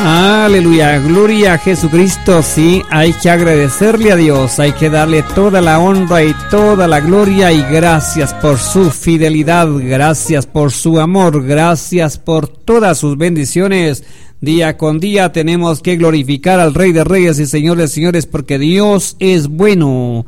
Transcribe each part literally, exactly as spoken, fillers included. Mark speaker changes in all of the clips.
Speaker 1: Aleluya, gloria a Jesucristo. Sí, hay que agradecerle a Dios, hay que darle toda la honra y toda la gloria, y gracias por su fidelidad, gracias por su amor, gracias por todas sus bendiciones. Día con día tenemos que glorificar al Rey de Reyes y Señor de Señores, porque Dios es bueno.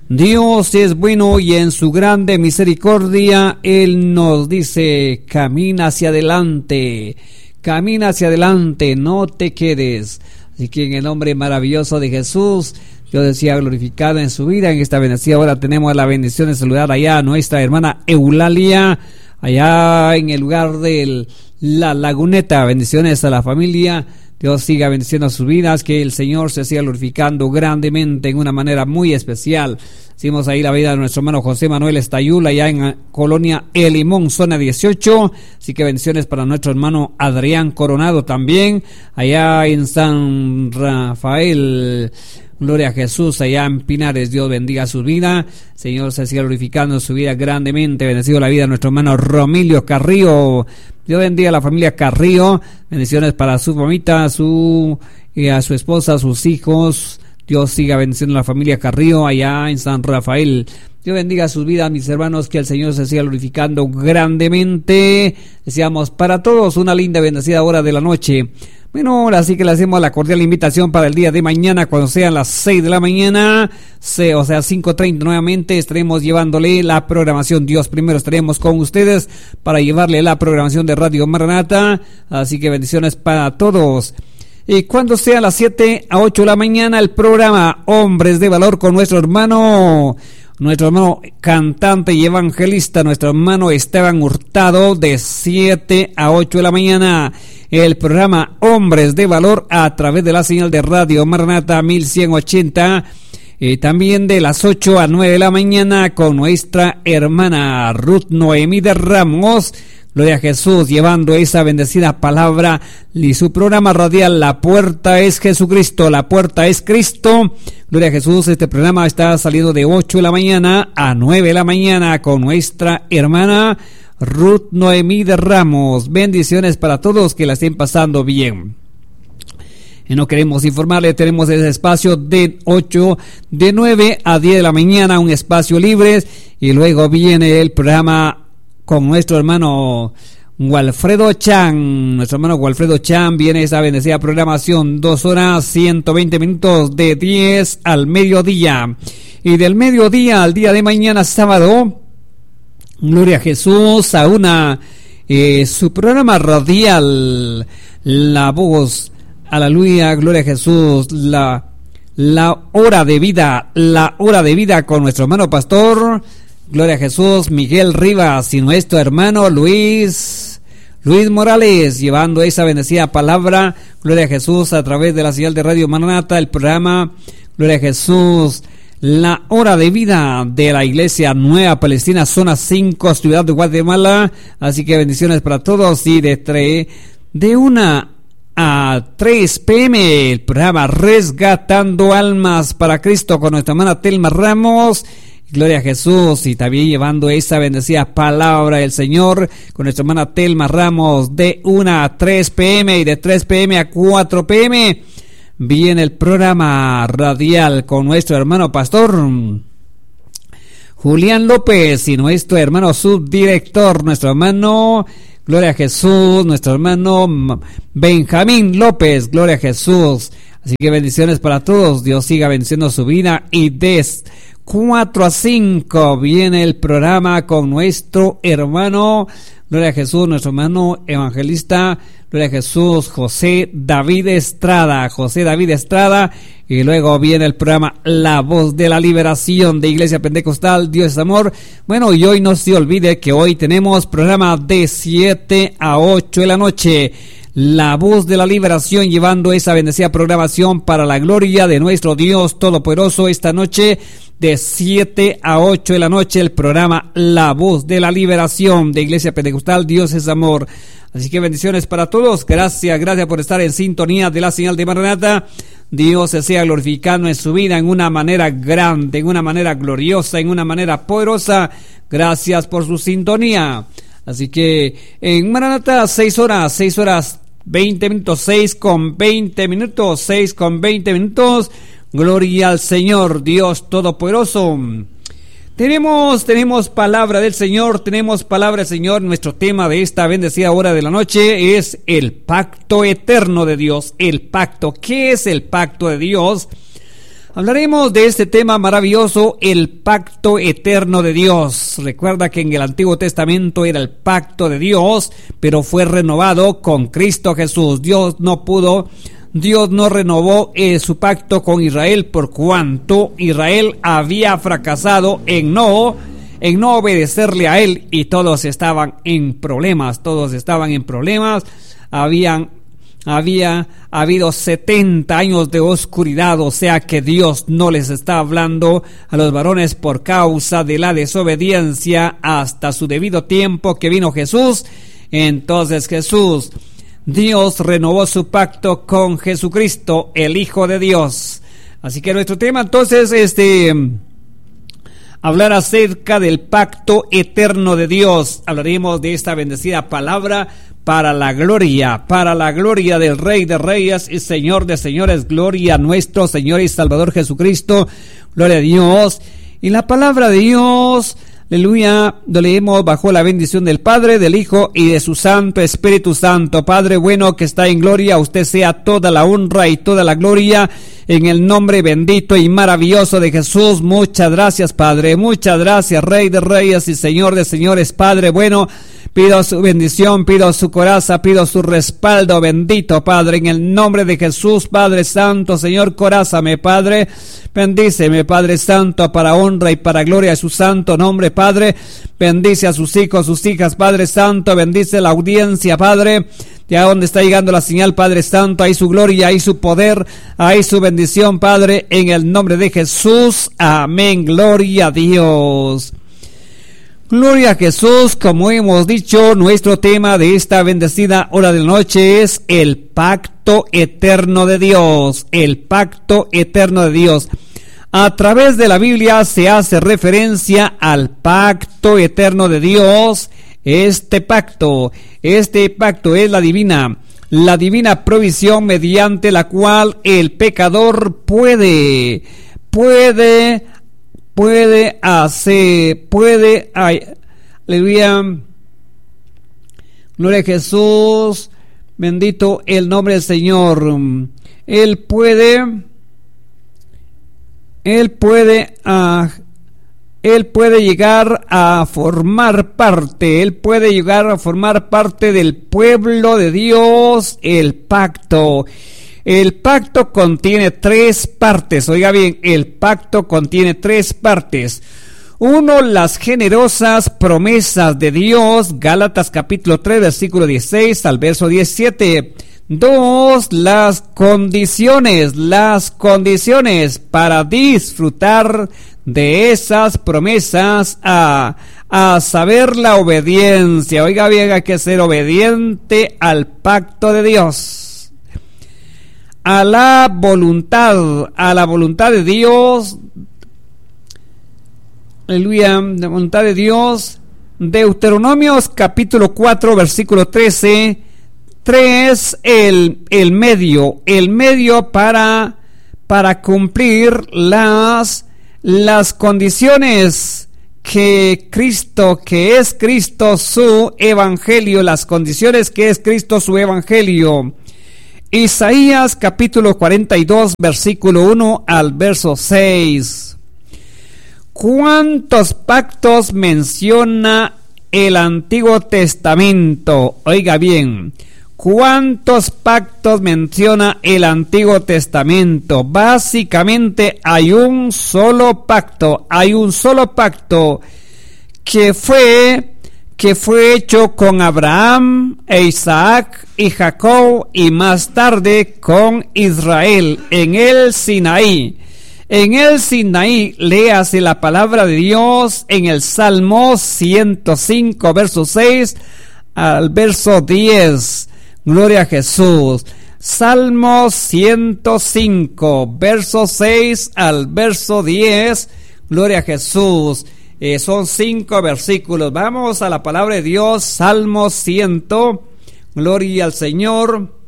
Speaker 1: Dios es bueno y en su grande misericordia Él nos dice: camina hacia adelante, camina hacia adelante, no te quedes. Así que en el nombre maravilloso de Jesús, Dios decía glorificado en su vida, en esta bendecida hora tenemos la bendición de saludar allá a nuestra hermana Eulalia, allá en el lugar de la Laguneta. Bendiciones a la familia. Dios siga bendiciendo sus vidas, que el Señor se siga glorificando grandemente en una manera muy especial. Hicimos ahí la vida de nuestro hermano José Manuel Estayula, allá en Colonia El Limón, zona dieciocho. Así que bendiciones para nuestro hermano Adrián Coronado también, allá en San Rafael. Gloria a Jesús, allá en Pinares. Dios bendiga su vida. Señor se siga glorificando su vida grandemente. Bendecido la vida de nuestro hermano Romilio Carrillo. Dios bendiga a la familia Carrillo. Bendiciones para su mamita, su, eh, a su esposa, a sus hijos. Dios siga bendiciendo a la familia Carrillo allá en San Rafael. Dios bendiga sus vidas, mis hermanos, que el Señor se siga glorificando grandemente. Deseamos para todos una linda bendecida hora de la noche. Bueno, ahora sí que le hacemos la cordial invitación para el día de mañana, cuando sean las seis de la mañana, o sea cinco treinta nuevamente, estaremos llevándole la programación. Dios primero, estaremos con ustedes para llevarle la programación de Radio Maranata. Así que bendiciones para todos. Y cuando sea las siete a ocho de la mañana, el programa Hombres de Valor con nuestro hermano, nuestro hermano cantante y evangelista, nuestro hermano Esteban Hurtado, de siete a ocho de la mañana. El programa Hombres de Valor a través de la señal de Radio Maranata mil ciento ochenta. Y también de las ocho a nueve de la mañana con nuestra hermana Ruth Noemí de Ramos. Gloria a Jesús, llevando esa bendecida palabra y su programa radial La Puerta es Jesucristo, La Puerta es Cristo. Gloria a Jesús, este programa está saliendo de ocho de la mañana a nueve de la mañana con nuestra hermana Ruth Noemí de Ramos. Bendiciones para todos, que la estén pasando bien. Y no queremos informarle, tenemos ese espacio de ocho, de nueve a diez de la mañana, un espacio libre, y luego viene el programa con nuestro hermano Walfredo Chan. Nuestro hermano Walfredo Chan viene esa bendecida programación, dos horas, ciento veinte minutos, de diez al mediodía. Y del mediodía al día de mañana, sábado, gloria a Jesús, a una, eh, su programa radial, La Voz, aleluya, gloria a Jesús, la, la hora de vida, la hora de vida con nuestro hermano pastor, gloria a Jesús, Miguel Rivas, y nuestro hermano Luis, Luis Morales, llevando esa bendecida palabra, gloria a Jesús, a través de la señal de Radio Maranata, el programa, gloria a Jesús, la hora de vida de la Iglesia Nueva Palestina, zona cinco, ciudad de Guatemala. Así que bendiciones para todos, y de tre, de una a tres pe eme, el programa Resgatando Almas para Cristo con nuestra hermana Telma Ramos. Gloria a Jesús, y también llevando esa bendecida palabra del Señor con nuestra hermana Telma Ramos, de una a tres pe eme, y de tres pe eme a cuatro pe eme viene el programa radial con nuestro hermano pastor Julián López, y nuestro hermano subdirector, nuestro hermano, gloria a Jesús, nuestro hermano Benjamín López, gloria a Jesús. Así que bendiciones para todos, Dios siga bendiciendo su vida. Y des cuatro a cinco viene el programa con nuestro hermano, gloria a Jesús, nuestro hermano evangelista, gloria a Jesús, José David Estrada, José David Estrada. Y luego viene el programa La Voz de la Liberación de Iglesia Pentecostal, Dios es Amor. Bueno, y hoy no se olvide que hoy tenemos programa de siete a ocho de la noche. La Voz de la Liberación, llevando esa bendecida programación para la gloria de nuestro Dios Todopoderoso. Esta noche de siete a ocho de la noche, el programa La Voz de la Liberación de Iglesia Pentecostal, Dios es Amor. Así que bendiciones para todos. Gracias, gracias por estar en sintonía de la señal de Maranata. Dios se sea glorificando en su vida en una manera grande, en una manera gloriosa, en una manera poderosa. Gracias por su sintonía. Así que en Maranata, seis horas, seis horas veinte minutos, seis con veinte minutos, seis con veinte minutos. Gloria al Señor, Dios Todopoderoso. Tenemos, tenemos palabra del Señor, tenemos palabra del Señor. Nuestro tema de esta bendecida hora de la noche es el pacto eterno de Dios. El pacto, ¿qué es el pacto de Dios? Hablaremos de este tema maravilloso, el pacto eterno de Dios. Recuerda que en el Antiguo Testamento era el pacto de Dios, pero fue renovado con Cristo Jesús. Dios no pudo, Dios no renovó eh, su pacto con Israel por cuanto Israel había fracasado en no, en no obedecerle a Él, y todos estaban en problemas, todos estaban en problemas, habían Había habido setenta años de oscuridad, o sea que Dios no les está hablando a los varones por causa de la desobediencia hasta su debido tiempo que vino Jesús. Entonces Jesús, Dios renovó su pacto con Jesucristo, el Hijo de Dios. Así que nuestro tema entonces este hablar acerca del pacto eterno de Dios. Hablaremos de esta bendecida palabra para la gloria, para la gloria del Rey de Reyes y Señor de Señores. Gloria a nuestro Señor y Salvador Jesucristo. Gloria a Dios. Y la palabra de Dios, aleluya, lo leemos bajo la bendición del Padre, del Hijo y de su Santo Espíritu Santo. Padre bueno que está en gloria, a usted sea toda la honra y toda la gloria en el nombre bendito y maravilloso de Jesús. Muchas gracias, Padre. Muchas gracias, Rey de Reyes y Señor de Señores. Padre bueno, pido su bendición, pido su coraza, pido su respaldo bendito, Padre, en el nombre de Jesús. Padre Santo, Señor, corázame, Padre, bendíceme, Padre Santo, para honra y para gloria de su santo nombre, Padre. Bendice a sus hijos, sus hijas, Padre Santo, bendice la audiencia, Padre, de a donde está llegando la señal, Padre Santo, ahí su gloria, ahí su poder, ahí su bendición, Padre, en el nombre de Jesús. Amén, gloria a Dios. Gloria a Jesús. Como hemos dicho, nuestro tema de esta bendecida hora de la noche es el pacto eterno de Dios. El pacto eterno de Dios. A través de la Biblia se hace referencia al pacto eterno de Dios. Este pacto, este pacto es la divina, la divina provisión mediante la cual el pecador puede, puede Puede hacer, puede, ay, aleluya, gloria a Jesús, bendito el nombre del Señor. Él puede, Él puede, uh, Él puede llegar a formar parte, Él puede llegar a formar parte del pueblo de Dios, el pacto. El pacto contiene tres partes, oiga bien, el pacto contiene tres partes. Uno, las generosas promesas de Dios, Gálatas capítulo tres, versículo dieciséis al verso diecisiete. Dos, las condiciones, las condiciones para disfrutar de esas promesas, a, a saber, la obediencia. Oiga bien, hay que ser obediente al pacto de Dios. A la voluntad, a la voluntad de Dios, aleluya, la voluntad de Dios. Deuteronomios capítulo cuatro, versículo trece, tres, el, el medio, el medio para, para cumplir las, las condiciones que Cristo, que es Cristo su evangelio, las condiciones que es Cristo su evangelio. Isaías capítulo cuarenta y dos, versículo uno al verso seis. ¿Cuántos pactos menciona el Antiguo Testamento? Oiga bien, ¿cuántos pactos menciona el Antiguo Testamento? Básicamente hay un solo pacto, hay un solo pacto que fue que fue hecho con Abraham e Isaac y Jacob, y más tarde con Israel en el Sinaí. En el Sinaí, léase la palabra de Dios en el Salmo ciento cinco, verso seis al verso diez. Gloria a Jesús. Salmo ciento cinco, verso seis al verso diez. Gloria a Jesús. Eh, son cinco versículos. Vamos a la palabra de Dios. Salmo cien. Gloria al Señor.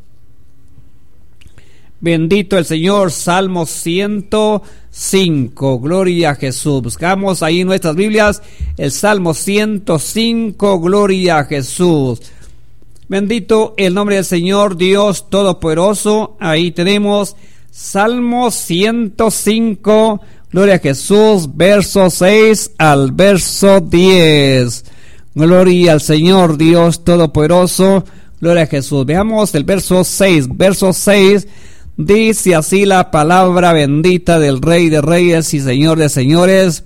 Speaker 1: Bendito el Señor. Salmo ciento cinco. Gloria a Jesús. Buscamos ahí en nuestras Biblias el Salmo ciento cinco. Gloria a Jesús. Bendito el nombre del Señor Dios Todopoderoso. Ahí tenemos Salmo ciento cinco. Gloria a Jesús. Verso seis al verso diez. Gloria al Señor Dios Todopoderoso. Gloria a Jesús. Veamos el verso seis. Verso seis. Dice así la palabra bendita del Rey de Reyes y Señor de Señores.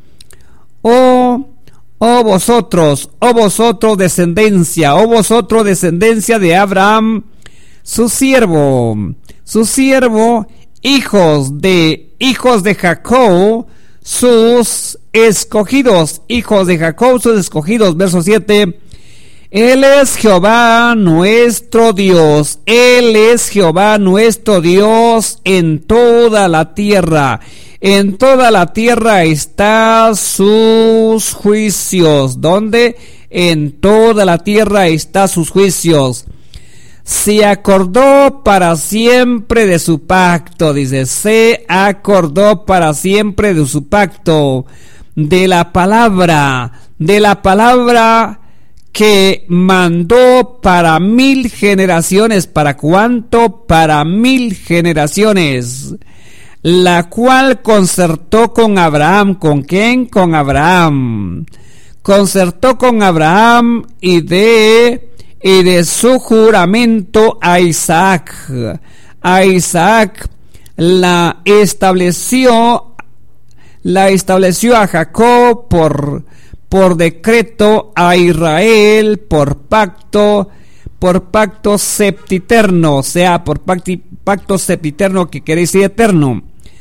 Speaker 1: Oh, oh vosotros, oh vosotros descendencia, oh vosotros descendencia de Abraham, su siervo, su siervo, hijos de, hijos de Jacob, sus escogidos, hijos de Jacob, sus escogidos. Verso siete. Él es Jehová nuestro Dios, Él es Jehová nuestro Dios en toda la tierra. En toda la tierra están sus juicios. ¿Dónde? En toda la tierra están sus juicios. Se acordó para siempre de su pacto, dice, se acordó para siempre de su pacto, de la palabra, de la palabra que mandó para mil generaciones. ¿Para cuánto? Para mil generaciones. La cual concertó con Abraham. ¿Con quién? Con Abraham. Concertó con Abraham y de, y de su juramento a Isaac. A Isaac la estableció, la estableció a Jacob por por decreto, a Israel por pacto, por pacto septiterno, o sea, por pacto, pacto septiterno, que quiere decir eterno,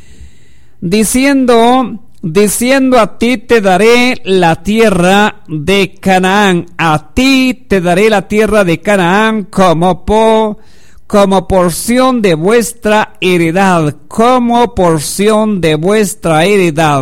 Speaker 1: diciendo, diciendo a ti te daré la tierra de Canaán, a ti te daré la tierra de Canaán como po, como porción de vuestra heredad, como porción de vuestra heredad.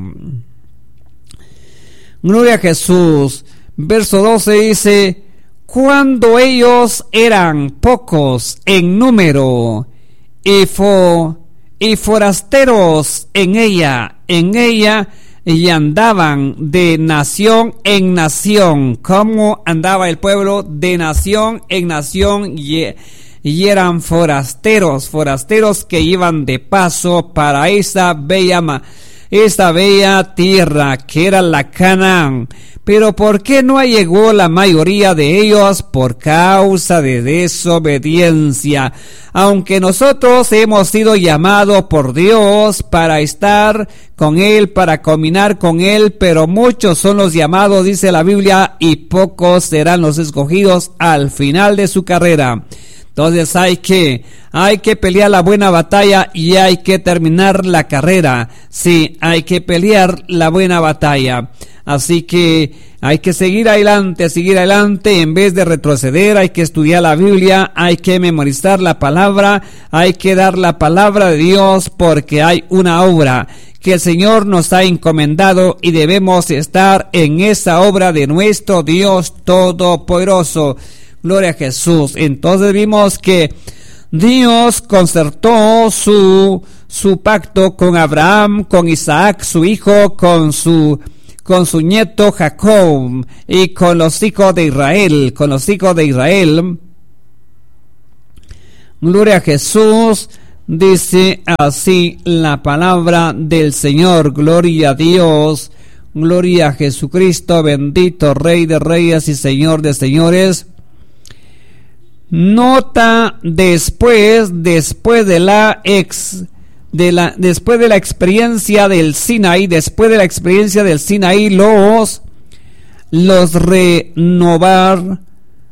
Speaker 1: Gloria a Jesús. Verso doce dice: cuando ellos eran pocos en número y, fo, y forasteros en ella, en ella y andaban de nación en nación. ¿Cómo andaba el pueblo? De nación en nación, y, y eran forasteros, forasteros que iban de paso para esa bella ma, esta bella tierra que era la Canaán. Pero ¿por qué no llegó la mayoría de ellos? Por causa de desobediencia. Aunque nosotros hemos sido llamados por Dios para estar con Él, para caminar con Él, pero muchos son los llamados, dice la Biblia, y pocos serán los escogidos al final de su carrera. Entonces hay que, hay que pelear la buena batalla y hay que terminar la carrera. Sí, hay que pelear la buena batalla. Así que hay que seguir adelante, seguir adelante en vez de retroceder. Hay que estudiar la Biblia, hay que memorizar la palabra, hay que dar la palabra de Dios, porque hay una obra que el Señor nos ha encomendado y debemos estar en esa obra de nuestro Dios Todopoderoso. Gloria a Jesús. Entonces vimos que Dios concertó su, su pacto con Abraham, con Isaac, su hijo, con su, con su nieto Jacob, y con los hijos de Israel, con los hijos de Israel. Gloria a Jesús. Dice así la palabra del Señor. Gloria a Dios. Gloria a Jesucristo, bendito Rey de Reyes y Señor de Señores. Nota después, después de la ex, de la, después de la experiencia del Sinaí, después de la experiencia del Sinaí, los, los renovar,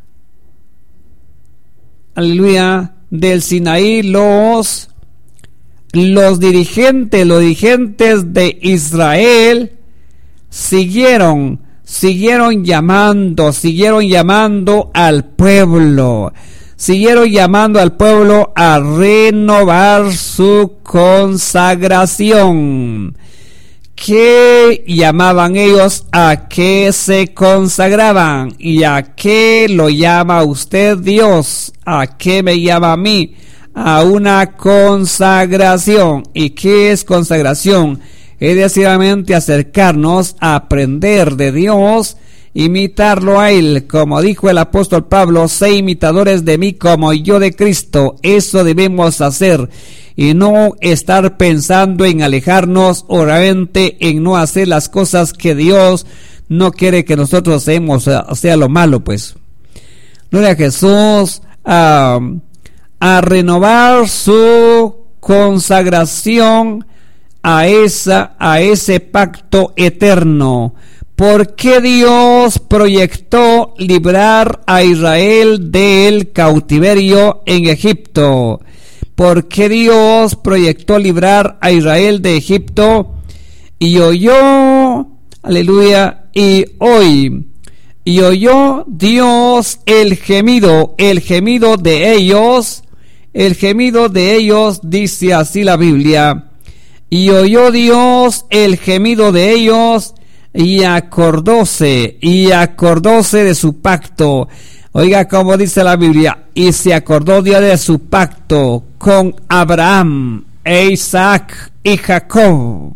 Speaker 1: aleluya, del Sinaí, los, los dirigentes, los dirigentes de Israel siguieron, siguieron llamando, siguieron llamando al pueblo, siguieron llamando al pueblo a renovar su consagración. ¿Qué llamaban ellos? ¿A qué se consagraban? ¿Y a qué lo llama usted, Dios? ¿A qué me llama a mí? a una consagración. ¿Y qué es consagración? Es decididamente acercarnos a aprender de Dios, imitarlo a Él. Como dijo el apóstol Pablo, sé imitadores de mí como yo de Cristo. Eso debemos hacer y no estar pensando en alejarnos o realmente en no hacer las cosas que Dios no quiere que nosotros hacemos, o sea, lo malo, pues. Gloria a Jesús. A, a renovar su consagración a esa, a ese pacto eterno. ¿Por qué Dios proyectó librar a Israel del cautiverio en Egipto? ¿Por qué Dios proyectó librar a Israel de Egipto? Y oyó, aleluya, y hoy, y oyó Dios el gemido, el gemido de ellos, el gemido de ellos, dice así la Biblia, y oyó Dios el gemido de ellos, y acordóse, y acordóse de su pacto. Oiga como dice la Biblia, y se acordó Dios de su pacto con Abraham, e Isaac y Jacob.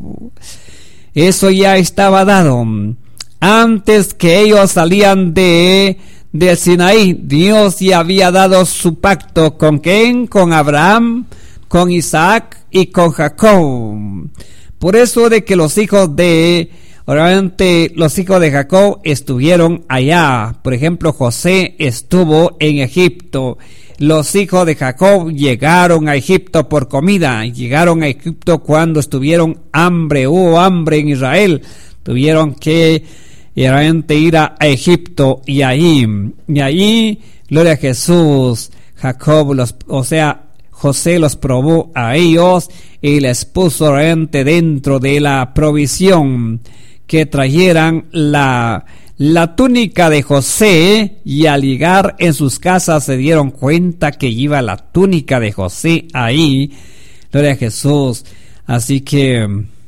Speaker 1: Eso ya estaba dado. Antes que ellos salían de, de Sinaí, Dios ya había dado su pacto. ¿Con quién? Con Abraham, con Isaac y con Jacob. Por eso de que los hijos de... Obviamente los hijos de Jacob estuvieron allá. Por ejemplo, José estuvo en Egipto. Los hijos de Jacob llegaron a Egipto por comida. Llegaron a Egipto cuando estuvieron hambre, hubo hambre en Israel. Tuvieron que realmente ir a, a Egipto y ahí, y ahí, gloria a Jesús, Jacob los, o sea, José los probó a ellos y les puso realmente dentro de la provisión que trajeran la, la túnica de José, y al llegar en sus casas se dieron cuenta que iba la túnica de José ahí, gloria a Jesús. Así que,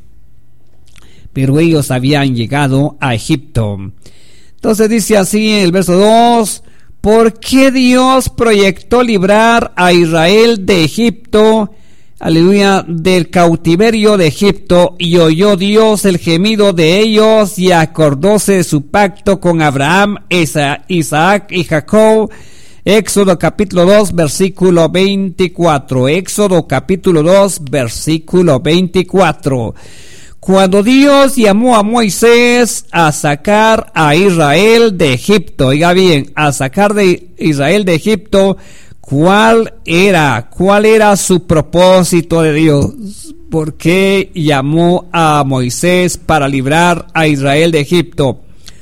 Speaker 1: pero ellos habían llegado a Egipto. Entonces dice así en el verso dos, ¿por qué Dios proyectó librar a Israel de Egipto? Aleluya, del cautiverio de Egipto, y oyó Dios el gemido de ellos, y acordóse de su pacto con Abraham, Isaac y Jacob. Éxodo capítulo dos, versículo veinticuatro. Éxodo capítulo dos, versículo veinticuatro. Cuando Dios llamó a Moisés a sacar a Israel de Egipto, oiga bien, a sacar de Israel de Egipto, ¿Cuál era, cuál era su propósito de Dios? ¿Por qué llamó a Moisés para librar a Israel de Egipto?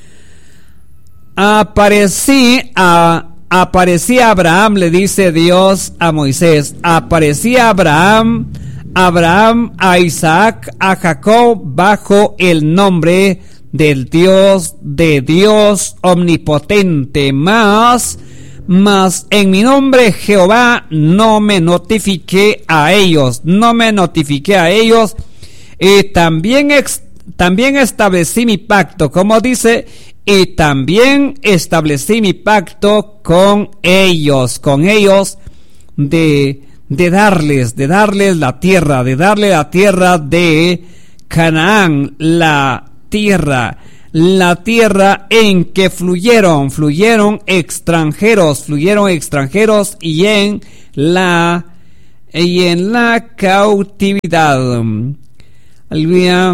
Speaker 1: Aparecí a, aparecía Abraham, le dice Dios a Moisés, aparecía Abraham, Abraham a Isaac, a Jacob, bajo el nombre del Dios, de Dios omnipotente, más... Mas en mi nombre Jehová no me notifiqué a ellos, no me notifiqué a ellos, y también, ex, también establecí mi pacto, como dice, y también establecí mi pacto con ellos, con ellos, de, de darles, de darles la tierra, de darle la tierra de Canaán, la tierra, la tierra en que fluyeron, fluyeron extranjeros, fluyeron extranjeros y en la, y en la cautividad, aleluya,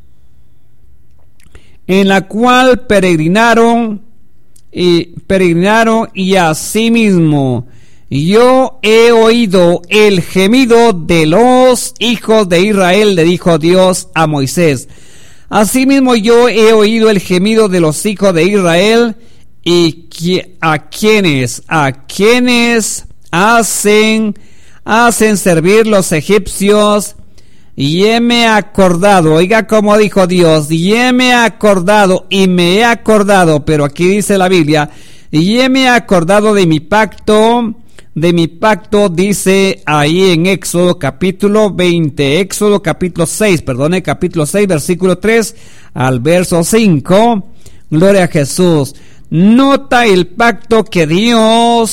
Speaker 1: en la cual peregrinaron y peregrinaron y asimismo yo he oído el gemido de los hijos de Israel, le dijo Dios a Moisés. Asimismo yo he oído el gemido de los hijos de Israel, y a quienes, a quienes hacen, hacen servir los egipcios, y heme acordado, oiga como dijo Dios, y heme acordado, y me he acordado, pero aquí dice la Biblia, y heme acordado de mi pacto, de mi pacto, dice ahí en Éxodo capítulo veinte, Éxodo capítulo seis, perdone, capítulo seis, versículo tres al verso cinco, gloria a Jesús. Nota el pacto que Dios,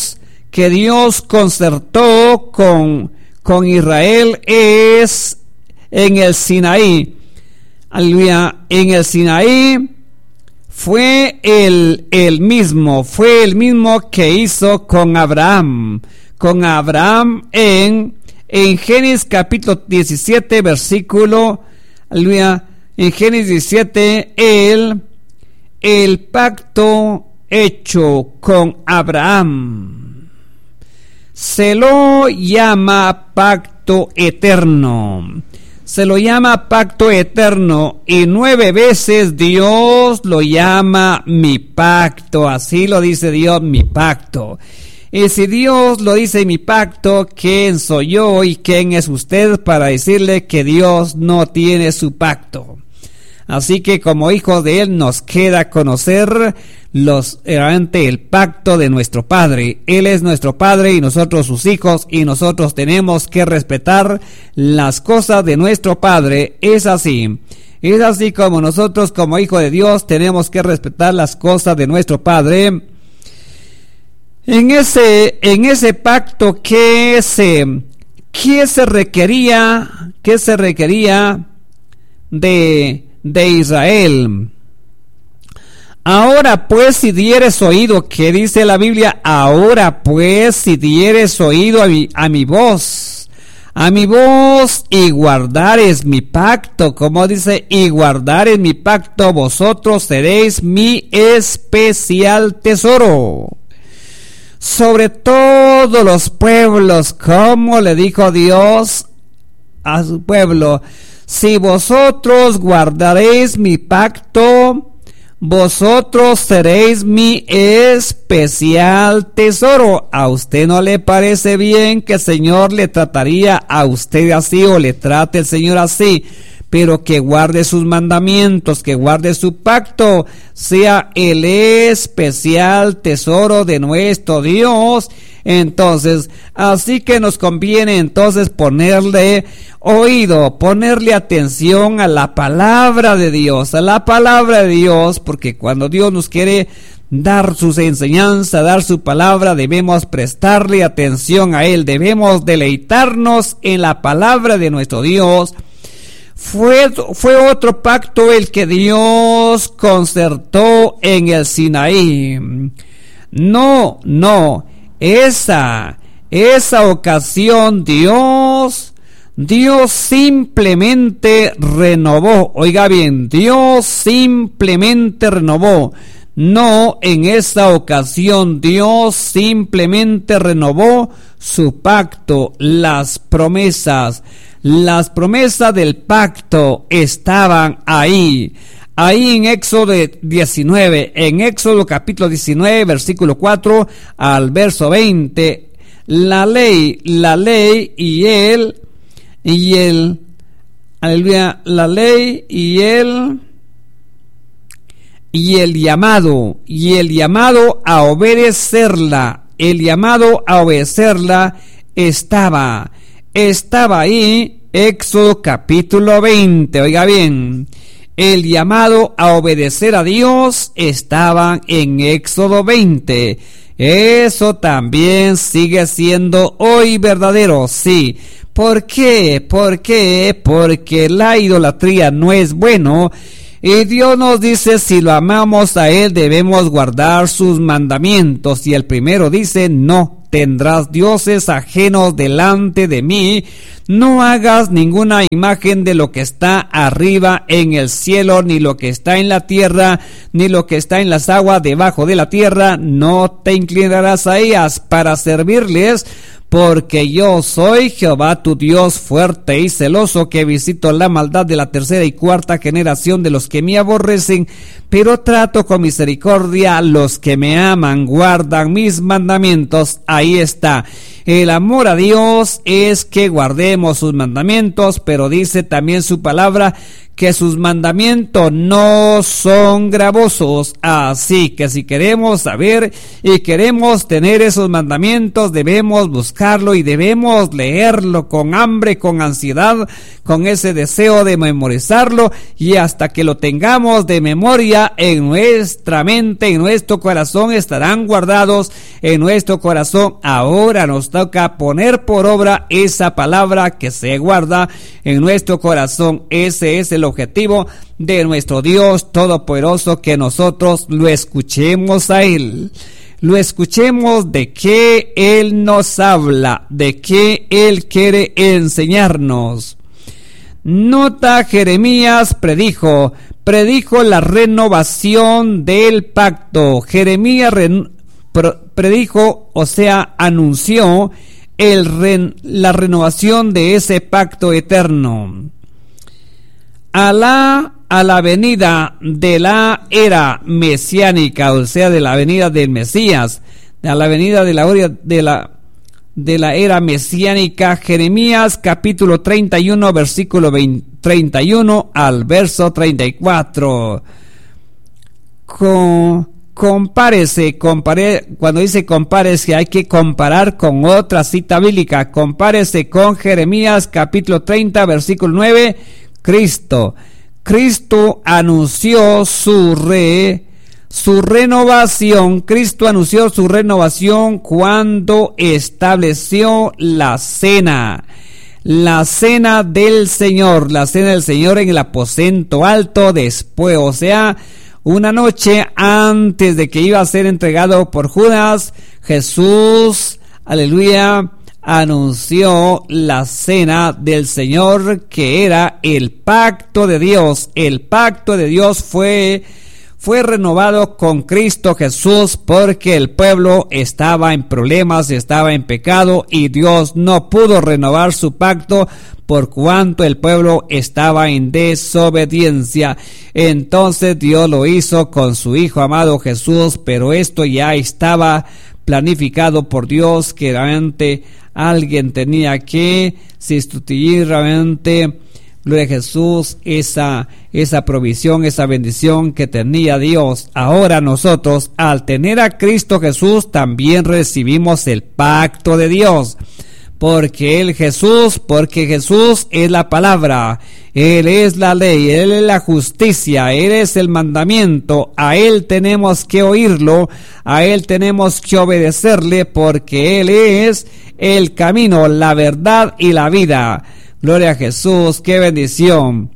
Speaker 1: que Dios concertó con, con Israel es en el Sinaí. Aleluya. En el Sinaí fue el, el mismo, fue el mismo que hizo con Abraham, con Abraham en, en Génesis capítulo diecisiete, versículo, aleluya, en Génesis diecisiete, el, el pacto hecho con Abraham se lo llama pacto eterno. Se lo llama pacto eterno y nueve veces Dios lo llama mi pacto. Así lo dice Dios, mi pacto. Y si Dios lo dice mi pacto, ¿quién soy yo y quién es usted para decirle que Dios no tiene su pacto? Así que como hijos de Él nos queda conocer los, realmente el pacto de nuestro Padre. Él es nuestro Padre y nosotros sus hijos, y nosotros tenemos que respetar las cosas de nuestro Padre. Es así. Es así como nosotros como hijos de Dios tenemos que respetar las cosas de nuestro Padre. En ese, en ese pacto que se, que se requería, que se requería de de Israel. Ahora pues si dieres oído, ¿qué dice la Biblia? Ahora pues si dieres oído a mi, a mi voz, a mi voz y guardares mi pacto, como dice, y guardares mi pacto, vosotros seréis mi especial tesoro sobre todos los pueblos, como le dijo Dios a su pueblo. Si vosotros guardaréis mi pacto, vosotros seréis mi especial tesoro. ¿A usted no le parece bien que el Señor le trataría a usted así, o le trate el Señor así? Pero que guarde sus mandamientos, que guarde su pacto, sea el especial tesoro de nuestro Dios. Entonces, así que nos conviene entonces ponerle oído, ponerle atención a la palabra de Dios, a la palabra de Dios, porque cuando Dios nos quiere dar sus enseñanzas, dar su palabra, debemos prestarle atención a Él, debemos deleitarnos en la palabra de nuestro Dios. Fue, fue otro pacto el que Dios concertó en el Sinaí. No, no, esa, esa ocasión Dios, Dios simplemente renovó, oiga bien, Dios simplemente renovó. No, en esa ocasión Dios simplemente renovó su pacto, las promesas. Las promesas del pacto estaban ahí, ahí en Éxodo diecinueve, en Éxodo capítulo diecinueve, versículo cuatro al verso veinte, la ley, la ley y el, y el, aleluya, la ley y el, y el llamado, y el llamado a obedecerla, el llamado a obedecerla estaba, estaba ahí, Éxodo capítulo veinte, oiga bien, el llamado a obedecer a Dios estaba en Éxodo veinte, eso también sigue siendo hoy verdadero, sí. ¿Por qué? ¿Por qué? Porque la idolatría no es bueno. Y Dios nos dice, si lo amamos a Él, debemos guardar sus mandamientos. Y el primero dice, no tendrás dioses ajenos delante de mí. No hagas ninguna imagen de lo que está arriba en el cielo, ni lo que está en la tierra, ni lo que está en las aguas debajo de la tierra. No te inclinarás a ellas para servirles, porque yo soy Jehová tu Dios fuerte y celoso, que visito la maldad de la tercera y cuarta generación de los que me aborrecen, pero trato con misericordia a los que me aman, guardan mis mandamientos. Ahí está. El amor a Dios es que guardemos sus mandamientos, pero dice también su palabra que sus mandamientos no son gravosos. Así que si queremos saber y queremos tener esos mandamientos, debemos buscarlo y debemos leerlo con hambre, con ansiedad, con ese deseo de memorizarlo, y hasta que lo tengamos de memoria en nuestra mente, en nuestro corazón, estarán guardados en nuestro corazón. Ahora nos toca poner por obra esa palabra que se guarda en nuestro corazón. Ese es el objetivo de nuestro Dios Todopoderoso, que nosotros lo escuchemos a Él, lo escuchemos de qué Él nos habla, de qué Él quiere enseñarnos. Nota, Jeremías predijo, predijo la renovación del pacto. Jeremías ren, predijo, o sea, anunció el ren, la renovación de ese pacto eterno. A la, a la venida de la era mesiánica, o sea, de la venida del Mesías, a la venida de la, de la, de la era mesiánica, Jeremías capítulo treinta y uno, versículo veinte, treinta y uno al verso treinta y cuatro. Con, compárese, compare, cuando dice compárese, hay que comparar con otra cita bíblica. Compárese con Jeremías capítulo treinta, versículo nueve. Cristo, Cristo anunció su re, su renovación. Cristo anunció su renovación cuando estableció la cena, la cena del Señor, la cena del Señor en el aposento alto después, o sea, una noche antes de que iba a ser entregado por Judas. Jesús, aleluya, anunció la cena del Señor, que era el pacto de Dios. El pacto de Dios fue, fue renovado con Cristo Jesús, porque el pueblo estaba en problemas, estaba en pecado, y Dios no pudo renovar su pacto por cuanto el pueblo estaba en desobediencia. Entonces Dios lo hizo con su Hijo amado Jesús, pero esto ya estaba planificado por Dios, que realmente alguien tenía que sustituir realmente, gloria a Jesús, esa, esa provisión, esa bendición que tenía Dios. Ahora nosotros, al tener a Cristo Jesús, también recibimos el pacto de Dios. Porque Él Jesús, porque Jesús es la palabra, Él es la ley, Él es la justicia, Él es el mandamiento. A Él tenemos que oírlo, a Él tenemos que obedecerle, porque Él es el camino, la verdad y la vida. Gloria a Jesús, qué bendición.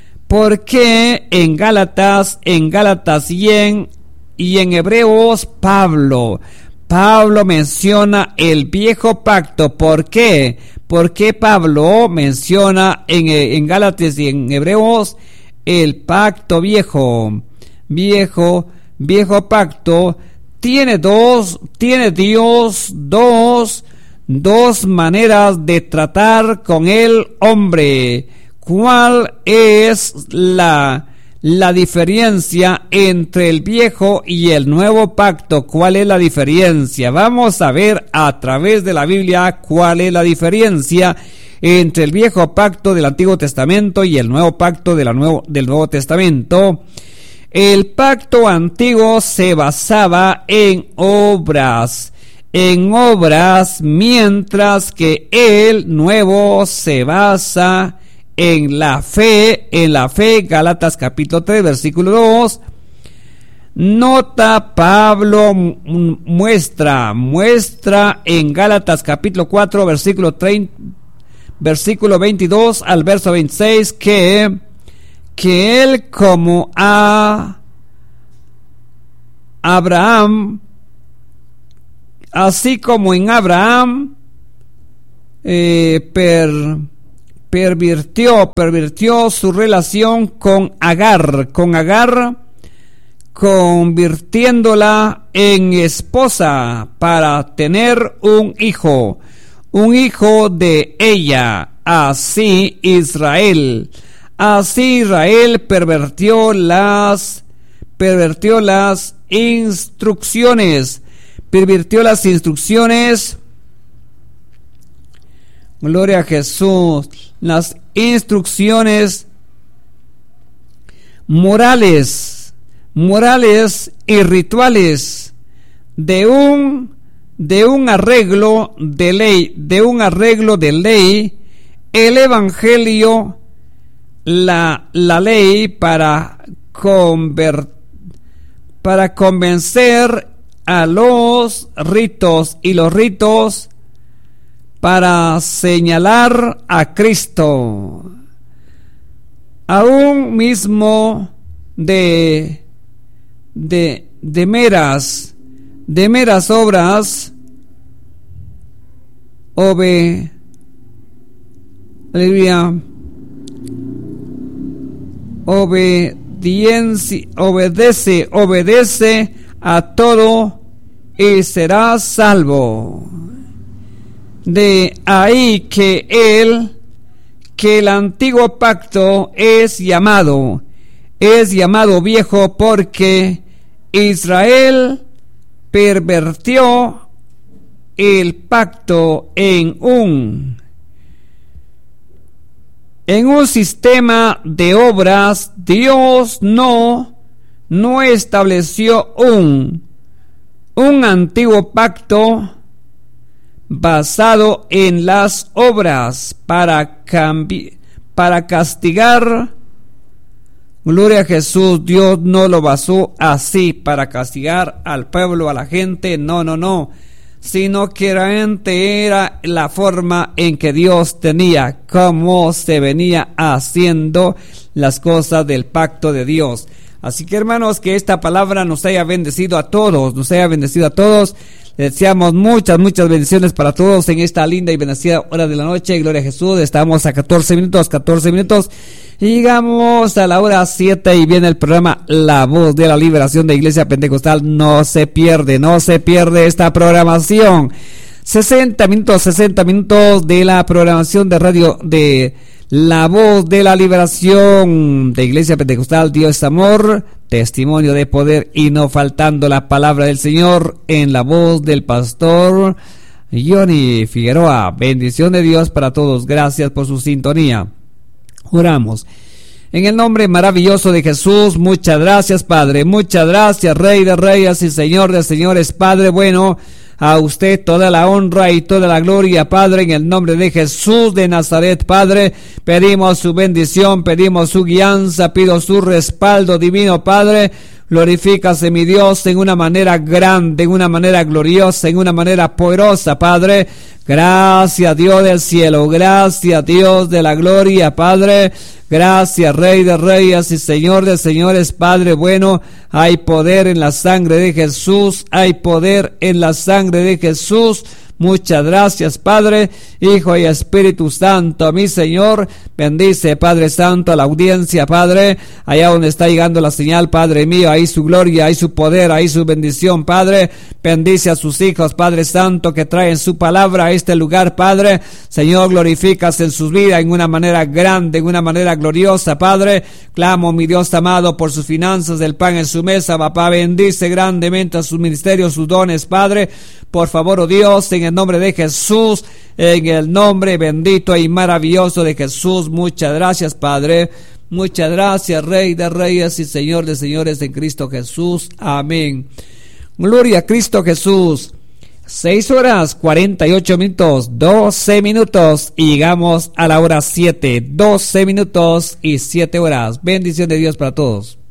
Speaker 1: Porque en Gálatas, en Gálatas y en, y en Hebreos, Pablo, Pablo menciona el viejo pacto. ¿Por qué? Porque Pablo menciona en, en Gálatas y en Hebreos el pacto viejo, viejo, viejo pacto. Tiene dos, tiene Dios dos, dos maneras de tratar con el hombre. ¿Cuál es la La diferencia entre el viejo y el nuevo pacto? ¿Cuál es la diferencia? Vamos a ver a través de la Biblia cuál es la diferencia entre el viejo pacto del Antiguo Testamento y el nuevo pacto de la nuevo, del Nuevo Testamento. El pacto antiguo se basaba en obras, en obras, mientras que el nuevo se basa en la fe, en la fe. Gálatas capítulo tres, versículo dos. Nota, Pablo muestra, muestra en Gálatas capítulo cuatro, versículo treinta, versículo veintidós al verso veintiséis, que, que él, como a Abraham, así como en Abraham, eh, per pervirtió, pervirtió su relación con Agar, con Agar, convirtiéndola en esposa para tener un hijo, un hijo de ella. Así Israel, así Israel pervirtió las, pervirtió las instrucciones, pervirtió las instrucciones. Gloria a Jesús. Las instrucciones morales, morales y rituales de un de un arreglo de ley, de un arreglo de ley, el evangelio, la, la ley para conver, para convencer a los ritos y los ritos para señalar a Cristo, aún mismo de de de meras de meras obras obe, aleluya, obediencia, obedece, obedece a todo y serás salvo. De ahí que él, que el antiguo pacto es llamado, es llamado viejo porque Israel pervertió el pacto en un en un sistema de obras. Dios no no estableció un un antiguo pacto basado en las obras para cambi- para castigar. Gloria a Jesús. Dios no lo basó así para castigar al pueblo, a la gente, no, no, no, sino que realmente era la forma en que Dios tenía, cómo se venía haciendo las cosas del pacto de Dios. Así que, hermanos, que esta palabra nos haya bendecido a todos, nos haya bendecido a todos. Les deseamos muchas, muchas bendiciones para todos en esta linda y bendecida hora de la noche. Gloria a Jesús. Estamos a catorce minutos, catorce minutos. Y llegamos a la hora siete y viene el programa La Voz de la Liberación de Iglesia Pentecostal. No se pierde, no se pierde esta programación. sesenta minutos, sesenta minutos de la programación de radio de La Voz de la Liberación de Iglesia Pentecostal. Dios es amor, testimonio de poder y no faltando la palabra del Señor en la voz del pastor Johnny Figueroa. Bendición de Dios para todos. Gracias por su sintonía. Oramos. En el nombre maravilloso de Jesús, muchas gracias, Padre. Muchas gracias, Rey de Reyes y Señor de Señores. Padre bueno, a usted toda la honra y toda la gloria, Padre, en el nombre de Jesús de Nazaret, Padre. Pedimos su bendición, pedimos su guianza, pido su respaldo divino, Padre. Glorifícase, mi Dios, en una manera grande, en una manera gloriosa, en una manera poderosa, Padre. Gracias, Dios del cielo. Gracias, Dios de la gloria, Padre. Gracias, Rey de Reyes y Señor de Señores, Padre bueno. Hay poder en la sangre de Jesús. Hay poder en la sangre de Jesús. Muchas gracias, Padre, Hijo y Espíritu Santo. Mi Señor, bendice, Padre Santo, a la audiencia, Padre, allá donde está llegando la señal, Padre mío, ahí su gloria, ahí su poder, ahí su bendición, Padre. Bendice a sus hijos, Padre Santo, que traen su palabra a este lugar, Padre. Señor, glorifícase en sus vidas en una manera grande, en una manera gloriosa, Padre. Clamo, mi Dios amado, por sus finanzas, el pan en su mesa, papá. Bendice grandemente a sus ministerios, sus dones, Padre. Por favor, oh Dios, en el nombre de Jesús, en el nombre bendito y maravilloso de Jesús. Muchas gracias, Padre. Muchas gracias, Rey de Reyes y Señor de Señores en Cristo Jesús. Amén. Gloria a Cristo Jesús. Seis horas cuarenta y ocho minutos, doce minutos y llegamos a la hora siete. Doce minutos y siete horas. Bendición de Dios para todos.